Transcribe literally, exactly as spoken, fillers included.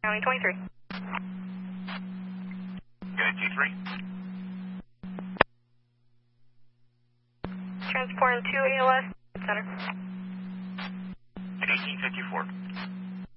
County twenty-three. Unit T three. Transporting two A L S Center. eighteen fifty-four.